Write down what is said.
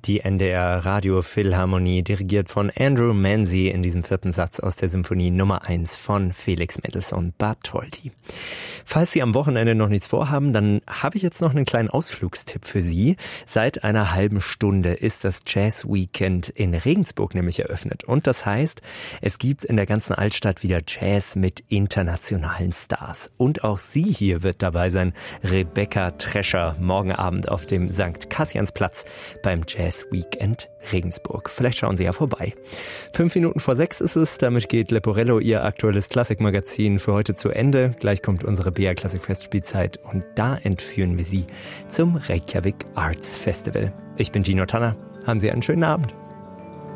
Die NDR Radio Philharmonie, dirigiert von Andrew Manzi in diesem 4. Satz aus der Symphonie Nummer 1 von Felix Mendelssohn Bartholdy. Falls Sie am Wochenende noch nichts vorhaben, dann habe ich jetzt noch einen kleinen Ausflugstipp für Sie. Seit einer halben Stunde ist das Jazz Weekend in Regensburg nämlich eröffnet. Und das heißt, es gibt in der ganzen Altstadt wieder Jazz mit internationalen Stars. Und auch sie hier wird dabei sein, Rebecca Trescher, morgen Abend auf dem St. Kassiansplatz beim Jazz Weekend Regensburg. Vielleicht schauen Sie ja vorbei. 5 Minuten vor 6 ist es, damit geht Leporello, Ihr aktuelles Klassikmagazin, für heute zu Ende. Gleich kommt unsere BR Klassik Festspielzeit und da entführen wir Sie zum Reykjavik Arts Festival. Ich bin Gino Tanner. Haben Sie einen schönen Abend.